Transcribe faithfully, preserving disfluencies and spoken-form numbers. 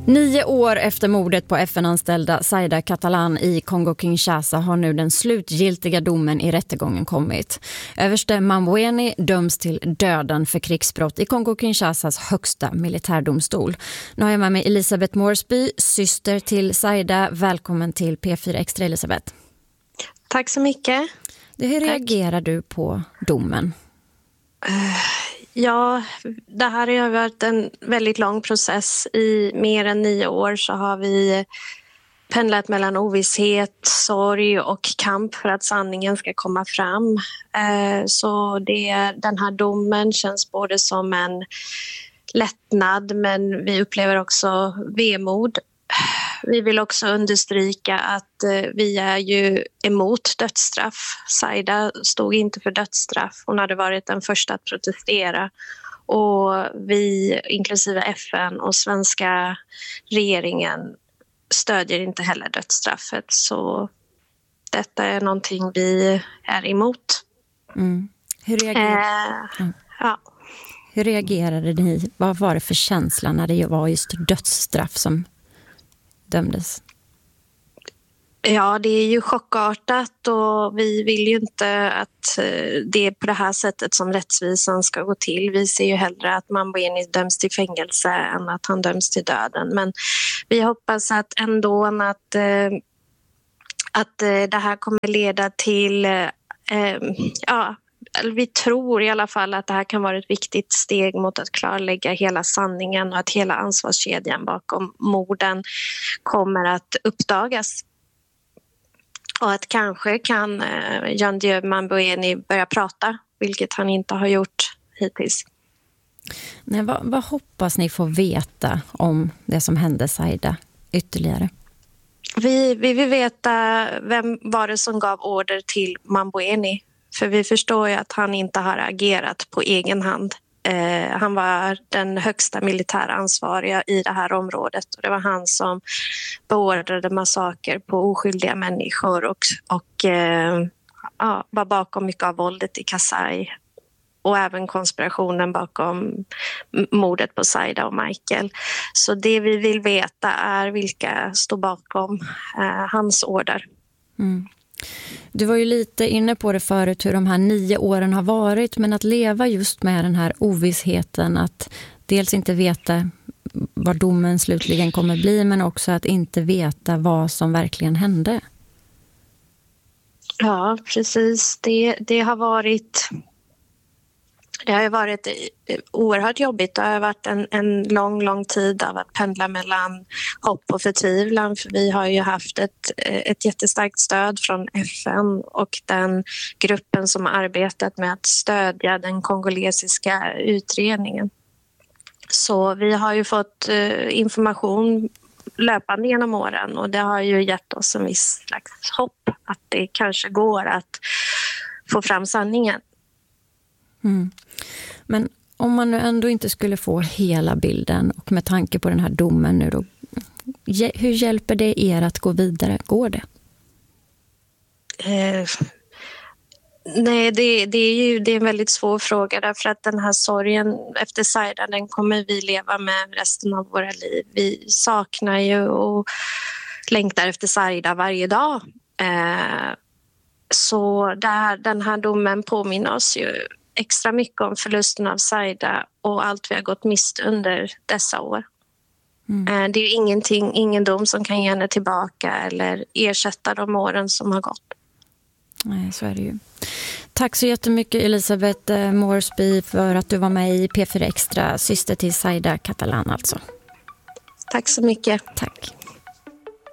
Nio år efter mordet på F N-anställda Zaida Catalán i Kongo-Kinshasa har nu den slutgiltiga domen i rättegången kommit. Överste Mambweni döms till döden för krigsbrott i Kongo-Kinshasas högsta militärdomstol. Nu har jag med mig Elisabeth Moresby, syster till Zaida. Välkommen till P fyra Extra, Elisabeth. Tack så mycket. Hur reagerar du på domen? Uh... Ja, det här har ju varit en väldigt lång process. I mer än nio år så har vi pendlat mellan ovisshet, sorg och kamp för att sanningen ska komma fram. Så det, den här domen känns både som en lättnad, men vi upplever också vemod. Vi vill också understryka att vi är ju emot dödsstraff. Zaida stod inte för dödsstraff. Hon hade varit den första att protestera. Och vi, inklusive F N och svenska regeringen, stödjer inte heller dödsstraffet. Så detta är någonting vi är emot. Mm. Hur reagerar... eh, ja. Hur reagerade ni? Vad var det för känsla när det var just dödsstraff som dömdes? Ja, det är ju chockartat och vi vill ju inte att det är på det här sättet som rättsvisan ska gå till. Vi ser ju hellre att Mambweni döms till fängelse än att han döms till döden. Men vi hoppas att ändå att, att det här kommer leda till... Ja, vi tror i alla fall att det här kan vara ett viktigt steg mot att klarlägga hela sanningen och att hela ansvarskedjan bakom morden kommer att uppdagas. Och att kanske kan Jean Dieu Mambweni börja prata, vilket han inte har gjort hittills. Nej, vad, vad hoppas ni få veta om det som hände Zaida ytterligare? Vi, vi vill veta vem var det som gav order till Mambweni. För vi förstår ju att han inte har agerat på egen hand. Eh, han var den högsta militära ansvariga i det här området. Och det var han som beordrade massaker på oskyldiga människor och, och eh, ja, var bakom mycket av våldet i Kasai. Och även konspirationen bakom mordet på Zaida och Michael. Så det vi vill veta är vilka står bakom eh, hans order. Mm. Du var ju lite inne på det förut hur de här nio åren har varit, men att leva just med den här ovissheten, att dels inte veta vad domen slutligen kommer bli, men också att inte veta vad som verkligen hände. Ja, precis. Det, det har varit... Det har ju varit oerhört jobbigt. Det har varit en, en lång, lång tid av att pendla mellan hopp och förtvivlan. För vi har ju haft ett, ett jättestarkt stöd från F N och den gruppen som har arbetat med att stödja den kongolesiska utredningen. Så vi har ju fått information löpande genom åren och det har ju gett oss en viss slags hopp att det kanske går att få fram sanningen. Mm. Men om man nu ändå inte skulle få hela bilden och med tanke på den här domen nu då, hur hjälper det er att gå vidare? Går det? Eh, nej, det, det är ju det är en väldigt svår fråga därför att den här sorgen efter Zaida, den kommer vi leva med resten av våra liv. Vi saknar ju och längtar efter Zaida varje dag. Eh, så där, den här domen påminner oss ju extra mycket om förlusten av Zaida och allt vi har gått miste under dessa år. Mm. Det är ju ingenting, ingen dom som kan ge henne tillbaka eller ersätta de åren som har gått. Nej, så är det ju. Tack så jättemycket Elisabeth Moresby för att du var med i P fyra Extra, syster till Zaida Catalán alltså. Tack så mycket. Tack.